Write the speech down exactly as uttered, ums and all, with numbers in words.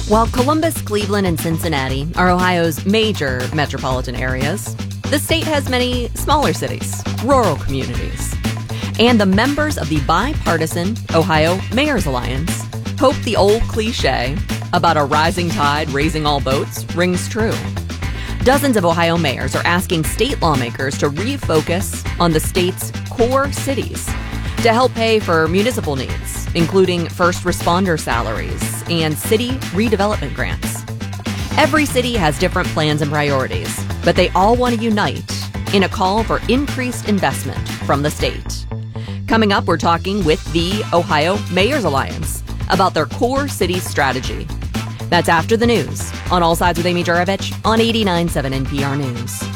While Columbus, Cleveland, and Cincinnati are Ohio's major metropolitan areas, the state has many smaller cities, rural communities. And the members of the bipartisan Ohio Mayor's Alliance hope the old cliche about a rising tide raising all boats rings true. Dozens of Ohio mayors are asking state lawmakers to refocus on the state's core cities to help pay for municipal needs, including first responder salaries and city redevelopment grants. Every city has different plans and priorities, but they all want to unite in a call for increased investment from the state. Coming up, we're talking with the Ohio Mayor's Alliance about their core city strategy. That's after the news on All Sides with Amy Juravich on eighty-nine point seven N P R News.